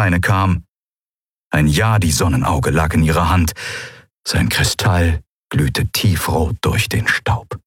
eine kam. Ein Yadi-Sonnenauge lag in ihrer Hand. Sein Kristall glühte tiefrot durch den Staub.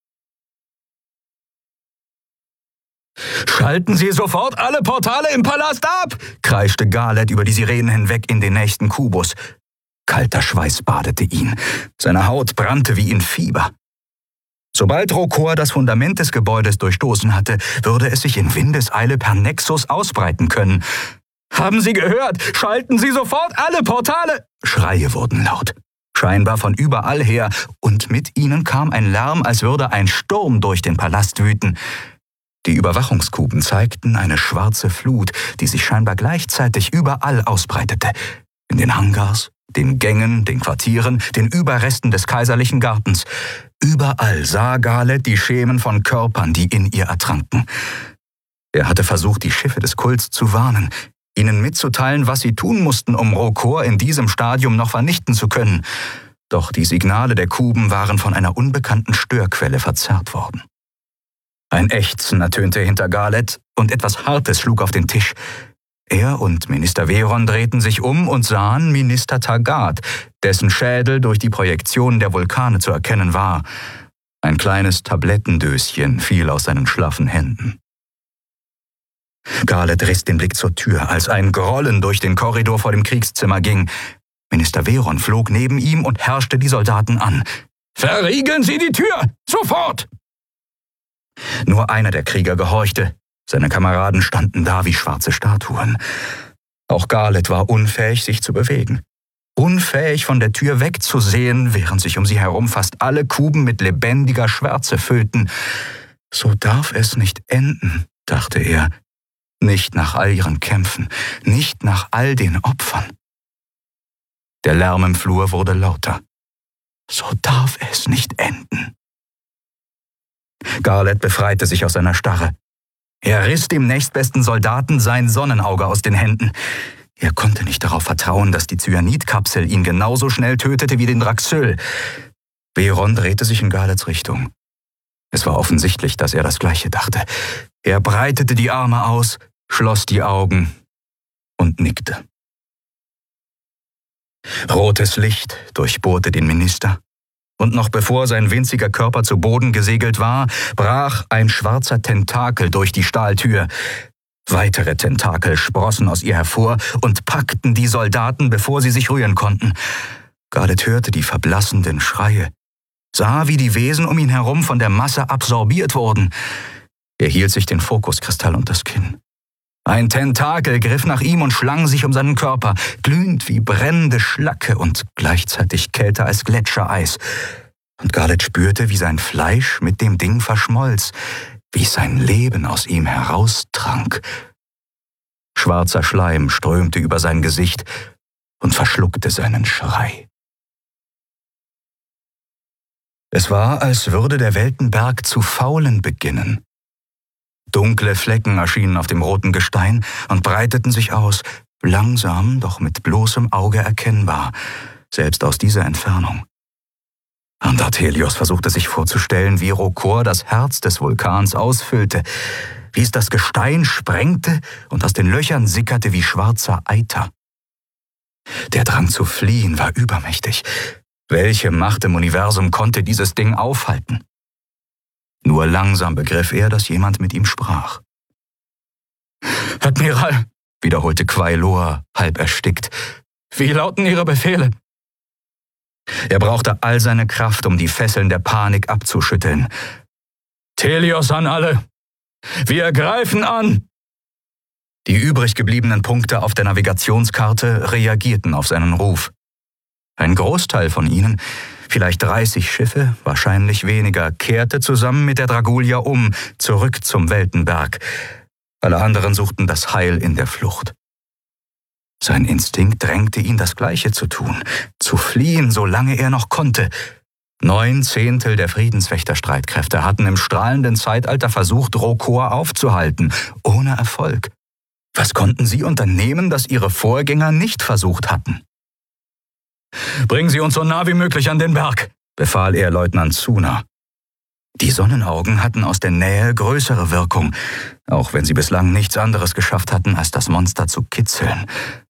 »Schalten Sie sofort alle Portale im Palast ab!« kreischte Garled über die Sirenen hinweg in den nächsten Kubus. Kalter Schweiß badete ihn. Seine Haut brannte wie in Fieber. Sobald Rokor das Fundament des Gebäudes durchstoßen hatte, würde es sich in Windeseile per Nexus ausbreiten können. »Haben Sie gehört? Schalten Sie sofort alle Portale!« Schreie wurden laut. Scheinbar von überall her, und mit ihnen kam ein Lärm, als würde ein Sturm durch den Palast wüten. Die Überwachungskuben zeigten eine schwarze Flut, die sich scheinbar gleichzeitig überall ausbreitete. In den Hangars, den Gängen, den Quartieren, den Überresten des kaiserlichen Gartens. Überall sah Garled die Schemen von Körpern, die in ihr ertranken. Er hatte versucht, die Schiffe des Kults zu warnen, ihnen mitzuteilen, was sie tun mussten, um Rokor in diesem Stadium noch vernichten zu können. Doch die Signale der Kuben waren von einer unbekannten Störquelle verzerrt worden. Ein Ächzen ertönte hinter Garled und etwas Hartes schlug auf den Tisch. Er und Minister Veron drehten sich um und sahen Minister Taggart, dessen Schädel durch die Projektion der Vulkane zu erkennen war. Ein kleines Tablettendöschen fiel aus seinen schlaffen Händen. Garled riss den Blick zur Tür, als ein Grollen durch den Korridor vor dem Kriegszimmer ging. Minister Veron flog neben ihm und herrschte die Soldaten an. »Verriegeln Sie die Tür! Sofort!« Nur einer der Krieger gehorchte. Seine Kameraden standen da wie schwarze Statuen. Auch Garled war unfähig, sich zu bewegen. Unfähig, von der Tür wegzusehen, während sich um sie herum fast alle Kuben mit lebendiger Schwärze füllten. »So darf es nicht enden«, dachte er. »Nicht nach all ihren Kämpfen, nicht nach all den Opfern.« Der Lärm im Flur wurde lauter. »So darf es nicht enden.« Garled befreite sich aus seiner Starre. Er riss dem nächstbesten Soldaten sein Sonnenauge aus den Händen. Er konnte nicht darauf vertrauen, dass die Cyanidkapsel ihn genauso schnell tötete wie den Draxyl. Veron drehte sich in Garleds Richtung. Es war offensichtlich, dass er das Gleiche dachte. Er breitete die Arme aus, schloss die Augen und nickte. Rotes Licht durchbohrte den Minister. Und noch bevor sein winziger Körper zu Boden gesegelt war, brach ein schwarzer Tentakel durch die Stahltür. Weitere Tentakel sprossen aus ihr hervor und packten die Soldaten, bevor sie sich rühren konnten. Garled hörte die verblassenden Schreie, sah, wie die Wesen um ihn herum von der Masse absorbiert wurden. Er hielt sich den Fokuskristall unters Kinn. Ein Tentakel griff nach ihm und schlang sich um seinen Körper, glühend wie brennende Schlacke und gleichzeitig kälter als Gletschereis. Und Garled spürte, wie sein Fleisch mit dem Ding verschmolz, wie sein Leben aus ihm heraustrank. Schwarzer Schleim strömte über sein Gesicht und verschluckte seinen Schrei. Es war, als würde der Weltenberg zu faulen beginnen. Dunkle Flecken erschienen auf dem roten Gestein und breiteten sich aus, langsam, doch mit bloßem Auge erkennbar, selbst aus dieser Entfernung. Und Artelios versuchte sich vorzustellen, wie Rokor das Herz des Vulkans ausfüllte, wie es das Gestein sprengte und aus den Löchern sickerte wie schwarzer Eiter. Der Drang zu fliehen war übermächtig. Welche Macht im Universum konnte dieses Ding aufhalten? Nur langsam begriff er, dass jemand mit ihm sprach. »Admiral«, wiederholte Quailor, halb erstickt, »wie lauten Ihre Befehle?« Er brauchte all seine Kraft, um die Fesseln der Panik abzuschütteln. »Telios an alle! Wir greifen an!« Die übrig gebliebenen Punkte auf der Navigationskarte reagierten auf seinen Ruf. Ein Großteil von ihnen, vielleicht 30 Schiffe, wahrscheinlich weniger, kehrte zusammen mit der Dragulia um, zurück zum Weltenberg. Alle anderen suchten das Heil in der Flucht. Sein Instinkt drängte ihn, das Gleiche zu tun, zu fliehen, solange er noch konnte. 9/10 der Friedenswächterstreitkräfte hatten im strahlenden Zeitalter versucht, Rokor aufzuhalten, ohne Erfolg. Was konnten sie unternehmen, das ihre Vorgänger nicht versucht hatten? »Bringen Sie uns so nah wie möglich an den Berg«, befahl er Leutnant Zuna. Die Sonnenaugen hatten aus der Nähe größere Wirkung, auch wenn sie bislang nichts anderes geschafft hatten, als das Monster zu kitzeln.